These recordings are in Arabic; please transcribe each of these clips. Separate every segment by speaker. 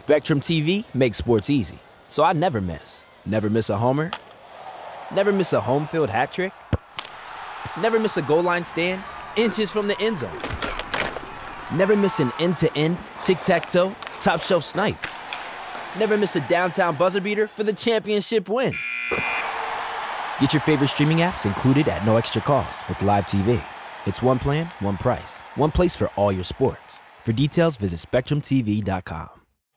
Speaker 1: Spectrum TV makes sports easy, so I never miss. Never miss a homer. Never miss a home field hat trick. Never miss a goal line stand, inches from the end zone. Never miss an end-to-end, tic-tac-toe, top-shelf snipe. Never miss a downtown buzzer beater for the championship win. Get your favorite streaming apps included at no extra cost with Live TV. It's one plan, one price, one place for all your sports. For details, visit SpectrumTV.com.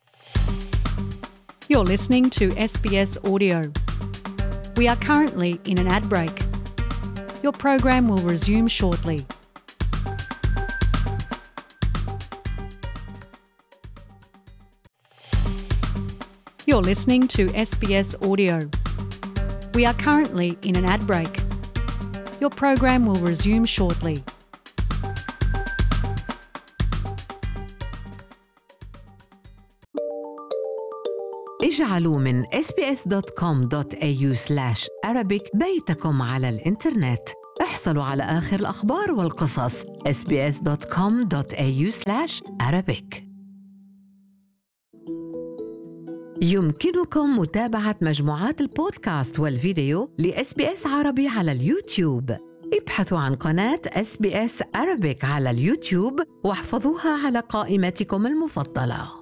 Speaker 2: You're listening to SBS Audio. We are currently in an ad break. Your program will resume shortly. You're listening to SBS Audio. We are currently in an ad break. Your program will resume shortly.
Speaker 3: اجعلوا من sbs.com.au/arabic بيتكم على الإنترنت. احصلوا على آخر الأخبار والقصص. sbs.com.au/arabic. يمكنكم متابعة مجموعات البودكاست والفيديو لSBS عربي على اليوتيوب. ابحثوا عن قناة SBS Arabic على اليوتيوب واحفظوها على قائمتكم المفضلة.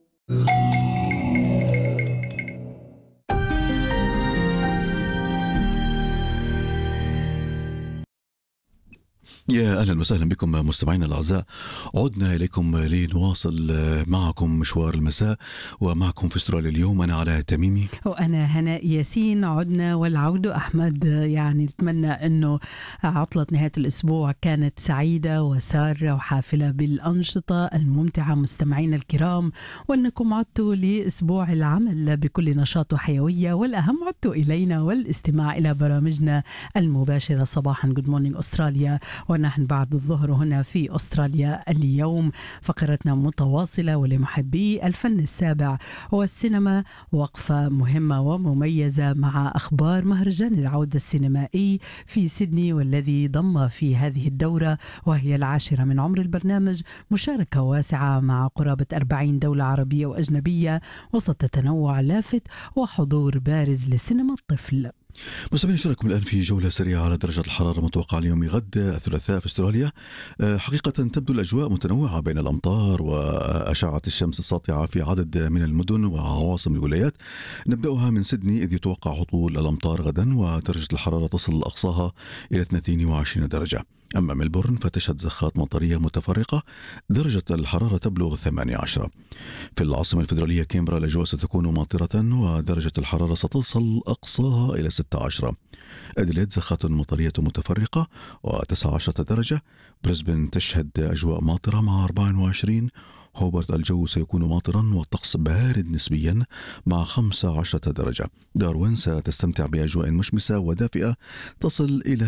Speaker 4: يا أهلا وسهلا بكم مستمعينا الأعزاء. عدنا إليكم لنواصل معكم مشوار المساء، ومعكم في استراليا اليوم أنا علاء التميمي
Speaker 5: وأنا هناء ياسين. عدنا والعود أحمد. يعني نتمنى أنه عطلة نهاية الأسبوع كانت سعيدة وسارة وحافلة بالأنشطة الممتعة مستمعينا الكرام، وأنكم عدتوا لأسبوع العمل بكل نشاط وحيوية، والأهم عدتوا إلينا والاستماع إلى برامجنا المباشرة صباحا Good Morning أستراليا، ونحن بعد الظهر هنا في أستراليا. اليوم فقرتنا متواصلة، ولمحبي الفن السابع والسينما وقفة مهمة ومميزة مع أخبار مهرجان العودة السينمائي في سيدني، والذي ضم في هذه الدورة وهي العاشرة من عمر البرنامج مشاركة واسعة مع قرابة 40 دولة عربية وأجنبية، وسط تنوع لافت وحضور بارز لسينما الطفل.
Speaker 4: مستمعين، نشارككم الآن في جولة سريعة على درجة الحرارة المتوقعة اليوم غد الثلاثاء في استراليا. حقيقة تبدو الأجواء متنوعة بين الأمطار وأشعة الشمس الساطعة في عدد من المدن وعواصم الولايات. نبدأها من سيدني، إذ يتوقع هطول الأمطار غدا ودرجة الحرارة تصل أقصاها إلى 22 درجة. أما ملبورن فتشهد زخات مطرية متفرقة، درجة الحرارة تبلغ 18. في العاصمة الفيدرالية كامبرا الأجواء ستكون ماطرة ودرجة الحرارة ستصل أقصاها إلى 16. أديليد زخات مطرية متفرقة و19 درجة. بريسبن تشهد أجواء ماطرة مع 24. هوبرت الجو سيكون ماطرا والطقس بارد نسبيا مع 15 درجة. داروين ستستمتع بأجواء مشمسة ودافئة تصل إلى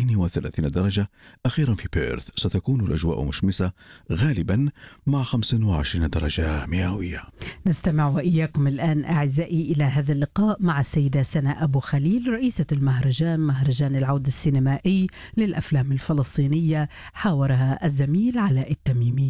Speaker 4: 32 درجة. أخيرا في بيرث ستكون الأجواء مشمسة غالبا مع 25 درجة مئوية.
Speaker 5: نستمع وإياكم الآن أعزائي إلى هذا اللقاء مع السيدة سناء أبو خليل، رئيسة مهرجان العودة السينمائي للأفلام الفلسطينية. حاورها الزميل علاء التميمي.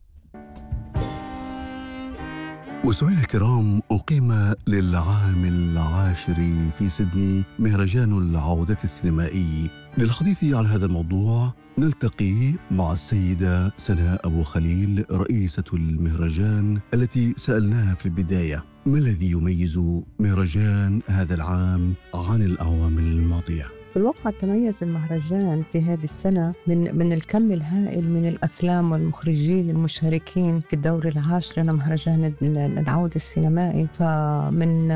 Speaker 6: مستمعينا الكرام، أقيم للعام العاشر في سيدني مهرجان العودة السينمائي. للحديث عن هذا الموضوع نلتقي مع السيدة سناء أبو خليل، رئيسة المهرجان، التي سألناها في البداية ما الذي يميز مهرجان هذا العام عن الأعوام الماضية.
Speaker 7: في الواقع تميز المهرجان في هذه السنة من الكم الهائل من الأفلام والمخرجين المشاركين في الدورة العاشرة لمهرجان العودة السينمائي. فمن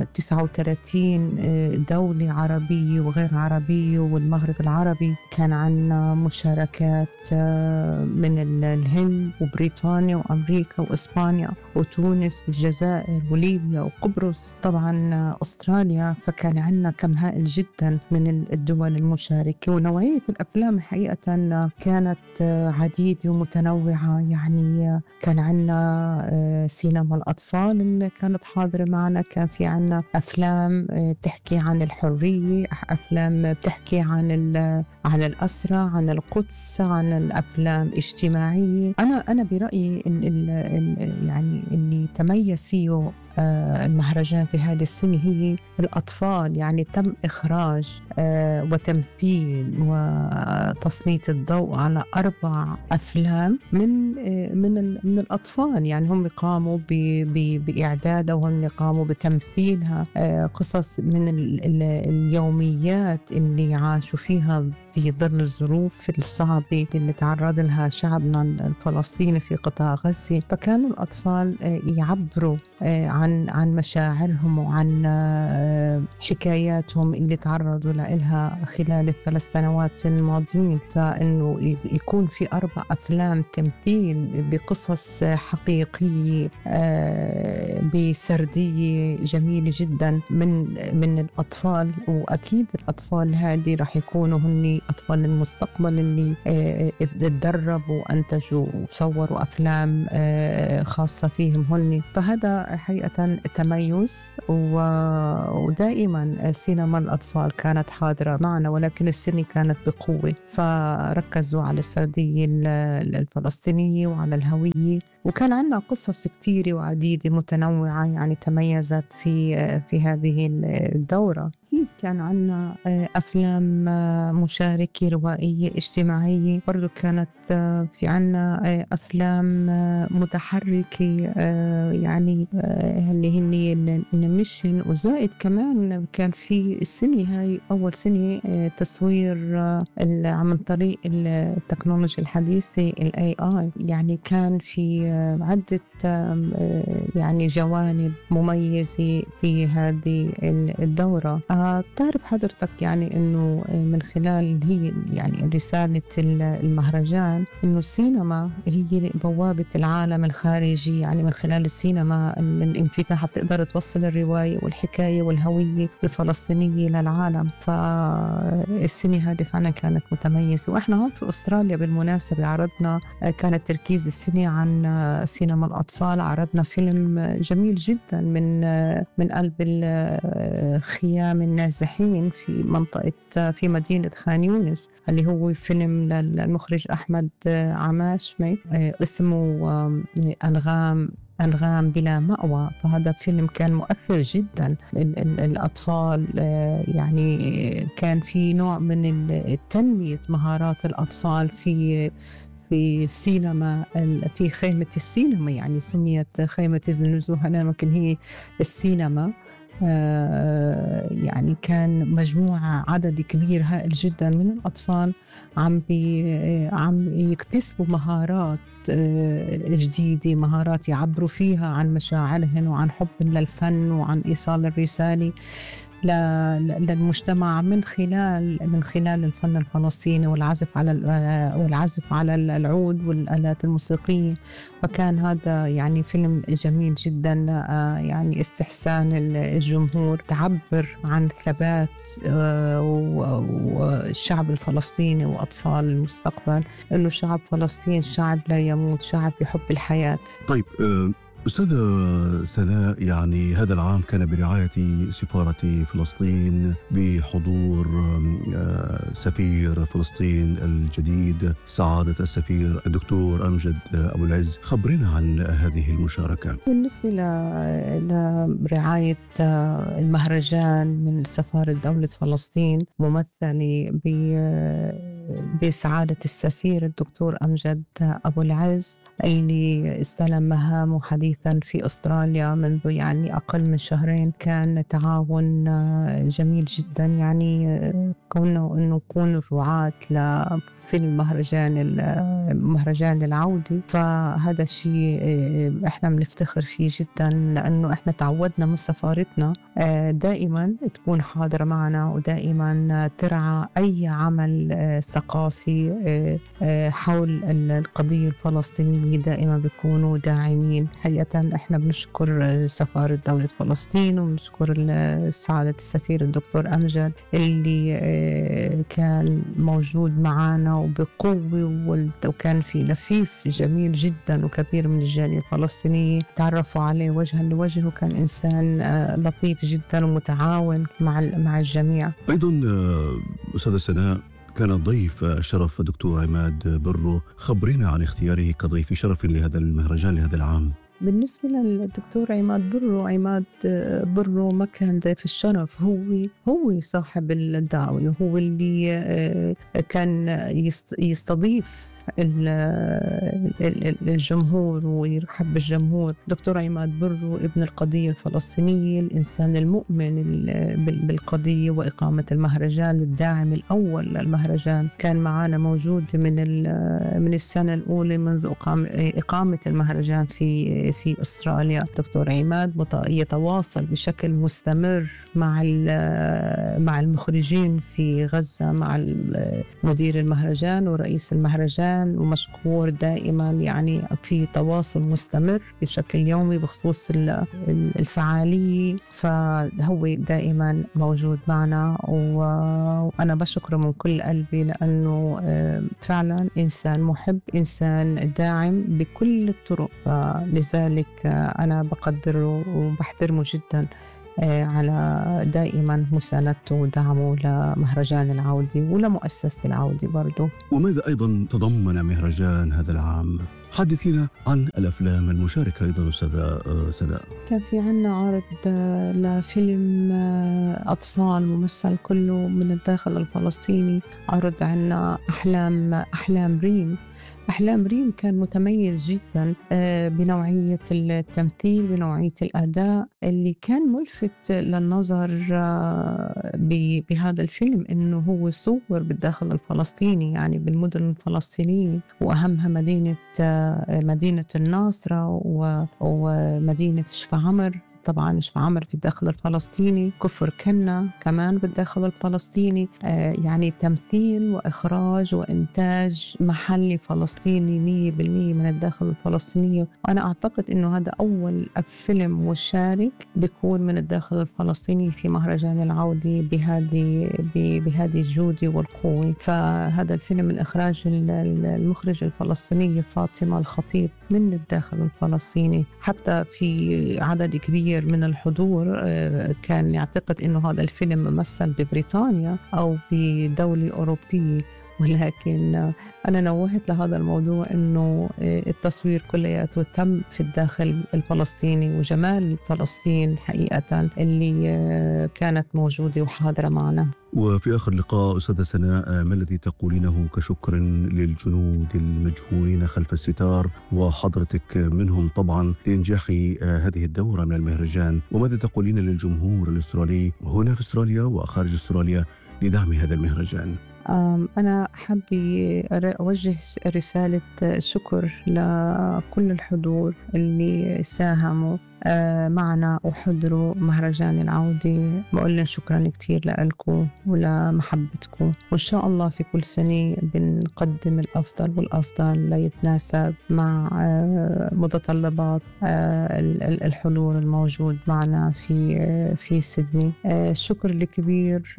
Speaker 7: 39 دولة عربية وغير عربية والمغرب العربي، كان عنا مشاركات من الهند وبريطانيا وأمريكا وإسبانيا وتونس والجزائر وليبيا وقبرص، طبعا أستراليا. فكان عنا كم هائل جدا من الدول المشاركة، ونوعية الأفلام حقيقة كانت عديدة ومتنوعة. يعني كان عنا سينما الأطفال اللي كانت حاضرة معنا، كان في عنا أفلام تحكي عن الحرية، أفلام بتحكي عن الأسرة، عن القدس، عن الأفلام اجتماعية. أنا برأيي إن يعني اللي تميز فيه المهرجان في هذه السنة هي الأطفال. يعني تم إخراج وتمثيل وتسليط الضوء على 4 أفلام من الأطفال. يعني هم قاموا بإعدادها وهم قاموا بتمثيلها، قصص من اليوميات اللي عاشوا فيها في ظل الظروف الصعبة اللي تعرض لها شعبنا الفلسطيني في قطاع غزة. فكانوا الأطفال يعبروا عن مشاعرهم وعن حكاياتهم اللي تعرضوا لها خلال ال3 سنوات الماضيين. فإنه يكون في 4 أفلام تمثيل بقصص حقيقية بسردية جميلة جدا من الأطفال. وأكيد الأطفال هذه رح يكونوا هن أطفال المستقبل اللي تدربوا وأنتجوا وصوروا أفلام خاصة فيهم هن. فهذا حقيقة تميز. ودائما سينما الأطفال كانت حاضرة معنا، ولكن السنة كانت بقوة، فركزوا على السردية الفلسطينية وعلى الهوية. وكان عندنا قصص كتيرة وعديدة متنوعة يعني تميزت في هذه الدورة. أكيد كان عندنا أفلام مشاركة روائية اجتماعية، برضو كانت في عندنا أفلام متحركة يعني اللي هن المشن. وزائد كمان كان في السنة هاي أول سنة تصوير عن طريق التكنولوجيا الحديثة AI. يعني كان في عدة يعني جوانب مميزة في هذه الدورة. تعرف حضرتك يعني إنه من خلال هي يعني رسالة المهرجان إنه السينما هي بوابة العالم الخارجي. يعني من خلال السينما الانفتاح بتقدر توصل الرواية والحكاية والهوية الفلسطينية للعالم. فالسنة هذه فعلا كانت متميزة. وإحنا هون في أستراليا بالمناسبة عرضنا، كان التركيز السنة عن سينما الأطفال. عرضنا فيلم جميل جدا من قلب خيام النازحين في منطقة في مدينة خان يونس، اللي هو فيلم للمخرج أحمد عماشمي اسمه أنغام بلا مأوى. فهذا فيلم كان مؤثر جدا. الأطفال يعني كان في نوع من تنمية مهارات الأطفال في السينما، في خيمة السينما. يعني سميت خيمة النزوح لكن هي السينما. يعني كان مجموعة عدد كبير هائل جدا من الأطفال عم يكتسبوا مهارات جديدة، مهارات يعبروا فيها عن مشاعرهم وعن حب للفن وعن إيصال الرسالة للمجتمع من خلال الفن الفلسطيني والعزف على العود والآلات الموسيقية. فكان هذا يعني فيلم جميل جدا. يعني استحسان الجمهور تعبر عن ثبات والشعب الفلسطيني وأطفال المستقبل، إنه شعب فلسطين شعب لا يموت، شعب يحب الحياة.
Speaker 6: طيب أستاذة سناء، يعني هذا العام كان برعاية سفارة فلسطين بحضور سفير فلسطين الجديد سعادة السفير الدكتور أمجد أبو العز. خبرنا عن هذه المشاركة.
Speaker 7: بالنسبة لرعاية المهرجان من سفارة دولة فلسطين ممثلة بسعادة السفير الدكتور أمجد أبو العز، اللي استلم مهامه حديثا في أستراليا منذ يعني أقل من شهرين. كان تعاون جميل جدا. يعني كونه إنه نكون رعاة في مهرجان العودة، فهذا الشيء إحنا بنفتخر فيه جدا، لأنه إحنا تعودنا من سفارتنا دائما تكون حاضرة معنا ودائما ترعى أي عمل ثقافي حول القضية الفلسطينية. دائما بيكونوا داعمين. حقيقة احنا بنشكر سفارة دولة فلسطين وبنشكر سعادة السفير الدكتور أمجد اللي كان موجود معنا وبقوة، وكان في لفيف جميل جدا. وكثير من الجالية الفلسطينية تعرفوا عليه وجها لوجه، وكان إنسان لطيف جدا ومتعاون مع الجميع.
Speaker 6: أيضا أستاذة سناء، كان ضيف شرف دكتور عماد برو. خبرنا عن اختياره كضيف شرف لهذا المهرجان لهذا العام.
Speaker 7: بالنسبة للدكتور عماد برو، عماد برو ما كان ضيف الشرف، هو صاحب الدعوة، وهو اللي كان يستضيف الجمهور ويرحب بالجمهور. دكتور عماد برو ابن القضية الفلسطينية، الإنسان المؤمن بالقضية وإقامة المهرجان، الداعم الأول للمهرجان. كان معنا موجود من السنة الأولى منذ إقامة المهرجان في أستراليا. دكتور عماد يتواصل بشكل مستمر مع المخرجين في غزة، مع مدير المهرجان ورئيس المهرجان، ومشكور دائما، يعني في تواصل مستمر بشكل يومي بخصوص الفعالية. فهو دائما موجود معنا، وأنا بشكره من كل قلبي، لأنه فعلا إنسان محب، إنسان داعم بكل الطرق. فلذلك أنا بقدره وبحترمه جدا على دائما مساندته ودعمه لمهرجان العودة ولمؤسسة العودة برضو.
Speaker 6: وماذا أيضا تضمن مهرجان هذا العام؟ حدثينا عن الأفلام المشاركة أيضا أستاذة سناء.
Speaker 7: كان في عنا عرض لفيلم أطفال ممثل كله من الداخل الفلسطيني، عرض عنا أحلام ريم. أحلام ريم كان متميز جدا بنوعية التمثيل، بنوعية الأداء اللي كان ملفت للنظر بهذا الفيلم، إنه هو صور بالداخل الفلسطيني، يعني بالمدن الفلسطينية، وأهمها مدينة الناصرة ومدينة شفاعمر. طبعا شفاعمر في الداخل الفلسطيني، كفر كنا كمان بالداخل الفلسطيني. يعني تمثيل وإخراج وإنتاج محلي فلسطيني 100% من الداخل الفلسطيني. وأنا أعتقد إنه هذا أول فيلم مشارك بيكون من الداخل الفلسطيني في مهرجان العودة بهذه الجودة والقوة. فهذا الفيلم من إخراج المخرج الفلسطينية فاطمة الخطيب من الداخل الفلسطيني. حتى في عدد كبير من الحضور كان يعتقد إنه هذا الفيلم ممثل ببريطانيا أو بدولة أوروبية، ولكن أنا نوهت لهذا الموضوع إنه التصوير كلياته تم في الداخل الفلسطيني، وجمال فلسطين حقيقة اللي كانت موجودة وحاضرة معنا.
Speaker 6: وفي آخر لقاء أستاذة سناء، ما الذي تقولينه كشكر للجنود المجهولين خلف الستار وحضرتك منهم طبعا لإنجاح هذه الدورة من المهرجان؟ وماذا تقولين للجمهور الأسترالي هنا في أستراليا وخارج أستراليا لدعم هذا المهرجان؟
Speaker 7: أنا حابة أوجه رسالة شكر لكل الحضور اللي ساهموا معنا وحضروا مهرجان العودة. بقول لهم شكرا كتير لكم ولمحبتكم، وإن شاء الله في كل سنة بنقدم الأفضل والأفضل ليتناسب مع متطلبات الحضور الموجود معنا في سيدني. الشكر الكبير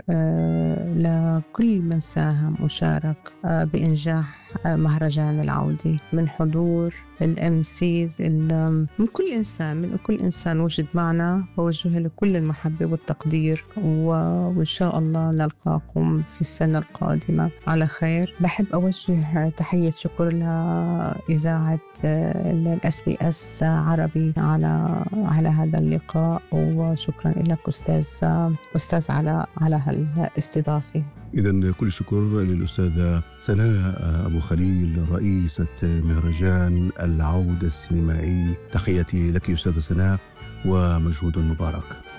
Speaker 7: لكل من ساهم وشارك بإنجاح مهرجان العودة، من حضور الMCs، من كل إنسان وجد معنا. بوجه لكل المحبة والتقدير، وإن شاء الله نلقاكم في السنة القادمة على خير. بحب أوجه تحية شكر لإذاعة SBS عربي على هذا اللقاء، وشكرا لك أستاذ على هالاستضافة.
Speaker 6: إذن كل الشكر للأستاذة سناء أبو خليل، رئيسة مهرجان العودة السينمائي. تحياتي لك أستاذة سناء ومجهود مبارك.